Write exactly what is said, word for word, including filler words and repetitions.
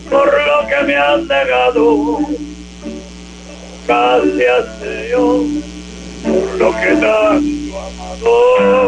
por lo que me has negado. Gracias, Señor, por lo que tanto amado.